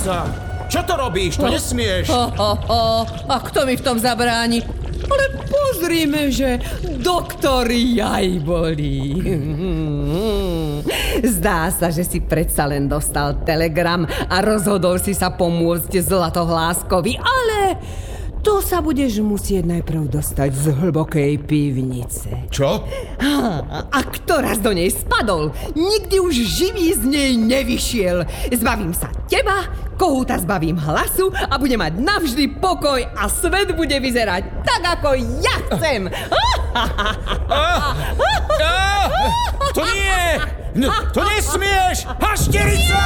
Hašterica! Čo to robíš? To nesmieš! A kto mi v tom zabráni? Ale pozrime, že doktor Jajbolí. Zdá sa, že si predsa len dostal telegram a rozhodol si sa pomôcť Zlatohláskovi, ale to sa budeš musieť najprv dostať z hlbokej pivnice. Čo? A kto raz do nej spadol, nikdy už živý z nej nevyšiel. Zbavím sa teba, kohúta zbavím hlasu a bude mať navždy pokoj a svet bude vyzerať tak, ako ja chcem. To nie! To nesmieš! Hašterica!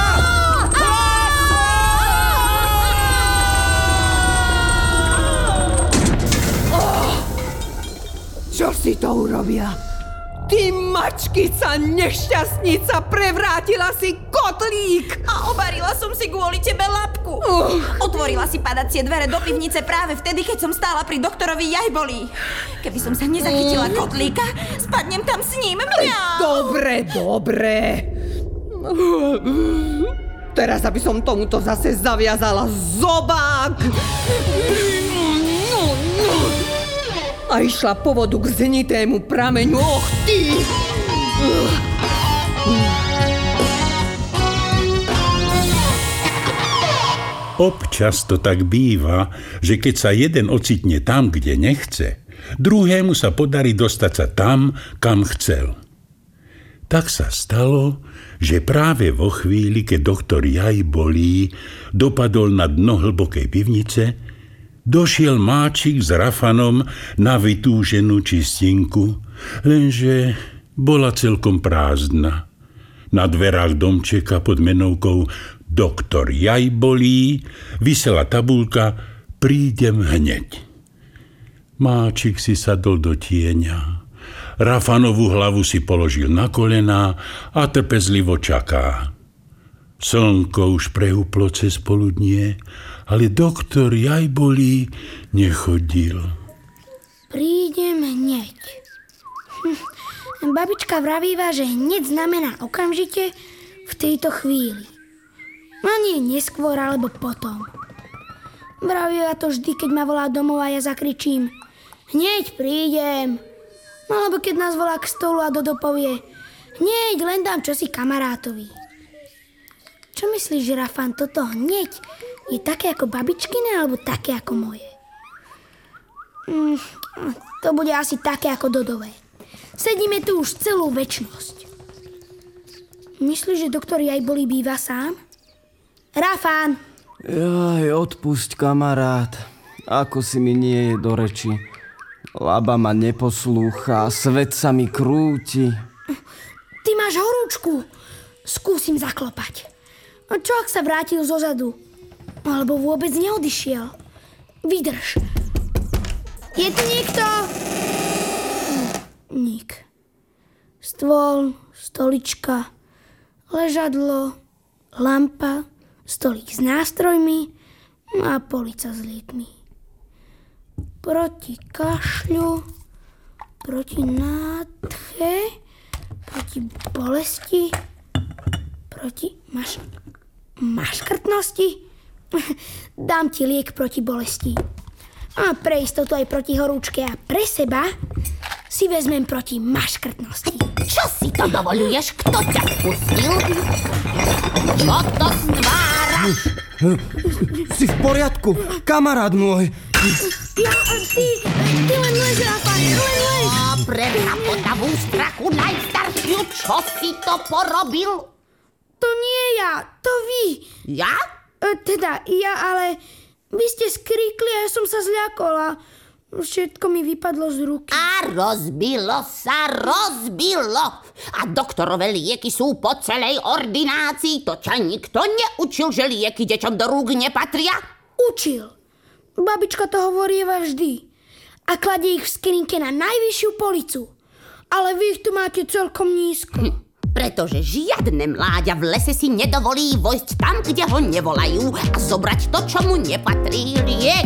Čo si to urobila? Ty mačkica nešťastnica, prevrátila si kotlík! A obarila som si kvôli tebe labku. Otvorila si padacie dvere do pivnice práve vtedy, keď som stála pri doktorovi Jajbolí. Keby som sa nezachytila kotlíka, spadnem tam s ním. Mňau. Dobre. Teraz, aby som tomuto zase zaviazala zobák. A išla po vodu k zenitému prameňu. Och ty! Občas to tak býva, že keď sa jeden ocitne tam, kde nechce, druhému sa podarí dostať sa tam, kam chcel. Tak sa stalo, že práve vo chvíli, keď doktor Jajbolí dopadol na dno hlbokej pivnice, došiel Máčik s Rafanom na vytúženú čistinku, lenže bola celkom prázdna. Na dverách domčeka pod menovkou Doktor Jajbolí visela tabuľka Prídem hneď. Máčik si sadol do tieňa. Rafanovú hlavu si položil na kolená a trpezlivo čaká. Slnko už prehúplo cez poludnie, ale doktor Jajbolí nechodil. Prídem hneď. Babička vravíva, že hneď znamená okamžite v tejto chvíli. No nie neskôr alebo potom. Vravíva to vždy, keď ma volá domov a ja zakričím hneď prídem. Alebo keď nás volá k stolu a Dodo povie hneď len dám čosi kamarátovi. Čo myslíš, Rafan, toto hneď je také ako babičkine alebo také ako moje? To bude asi také ako Dodové. Sedíme tu už celú večnosť. Myslíš, že doktor Jajbolí býva sám? Rafan! Jaj, odpusť, kamarát. Ako si mi nie je do reči. Laba ma neposlúcha, svet sa mi krúti. Ty máš horúčku. Skúsim zaklopať. A čo ak sa vrátil zozadu? Alebo vôbec neodišiel? Vydrž. Je tu niekto? Nik. Stôl, stolička, ležadlo, lampa, stolík s nástrojmi a polica s liekmi. Proti kašľu, proti nádche, proti bolesti, proti maškrtnosti. Dám ti liek proti bolesti. A pre istotu aj proti horúčke a pre seba si vezmem proti maškrtnosti. Čo si to dovoluješ? Kto ťa pustil? Čo to stváraš? Si v poriadku, kamarát môj. Ty len lež, Rafan, len lež. Pre napotavú strachu najstaršiu, čo si to porobil? To nie ja, to vy. Ja? Teda ja, ale vy ste skríkli a ja som sa zľakol a všetko mi vypadlo z ruky. A rozbilo sa. A doktorové lieky sú po celej ordinácii. To ťa nikto neučil, že lieky deťom do rúk nepatria? Učil. Babička to hovorieva vždy. A kladie ich v skrinke na najvyššiu policu. Ale vy ich tu máte celkom nízko. Pretože žiadne mláďa v lese si nedovolí vojsť tam, kde ho nevolajú a zobrať to, čo mu nepatrí. Liek